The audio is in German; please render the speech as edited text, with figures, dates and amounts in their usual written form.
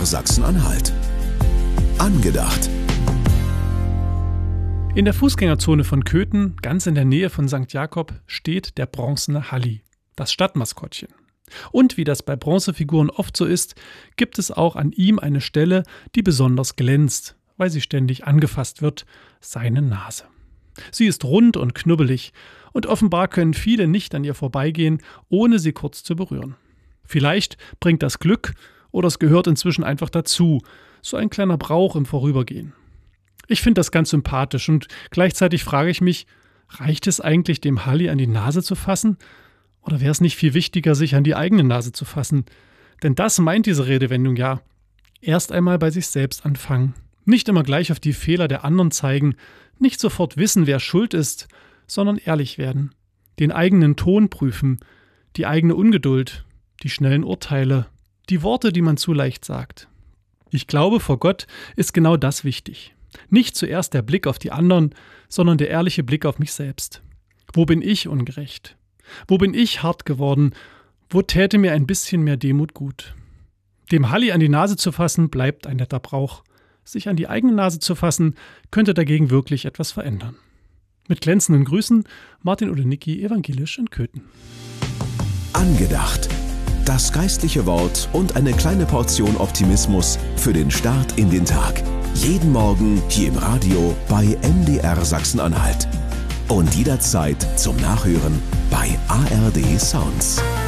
Sachsen-Anhalt. Angedacht. In der Fußgängerzone von Köthen, ganz in der Nähe von St. Jakob, steht der bronzene Halli, das Stadtmaskottchen. Und wie das bei Bronzefiguren oft so ist, gibt es auch an ihm eine Stelle, die besonders glänzt, weil sie ständig angefasst wird, seine Nase. Sie ist rund und knubbelig und offenbar können viele nicht an ihr vorbeigehen, ohne sie kurz zu berühren. Vielleicht bringt das Glück oder es gehört inzwischen einfach dazu, so ein kleiner Brauch im Vorübergehen. Ich finde das ganz sympathisch und gleichzeitig frage ich mich, reicht es eigentlich, dem Halli an die Nase zu fassen? Oder wäre es nicht viel wichtiger, sich an die eigene Nase zu fassen? Denn das meint diese Redewendung ja. Erst einmal bei sich selbst anfangen. Nicht immer gleich auf die Fehler der anderen zeigen, nicht sofort wissen, wer schuld ist, sondern ehrlich werden. Den eigenen Ton prüfen, die eigene Ungeduld, die schnellen Urteile, die Worte, die man zu leicht sagt. Ich glaube, vor Gott ist genau das wichtig. Nicht zuerst der Blick auf die anderen, sondern der ehrliche Blick auf mich selbst. Wo bin ich ungerecht? Wo bin ich hart geworden? Wo täte mir ein bisschen mehr Demut gut? Dem Halli an die Nase zu fassen, bleibt ein netter Brauch. Sich an die eigene Nase zu fassen, könnte dagegen wirklich etwas verändern. Mit glänzenden Grüßen, Martin Odenicki, evangelisch in Köthen. Angedacht. Das geistliche Wort und eine kleine Portion Optimismus für den Start in den Tag. Jeden Morgen hier im Radio bei MDR Sachsen-Anhalt. Und jederzeit zum Nachhören bei ARD Sounds.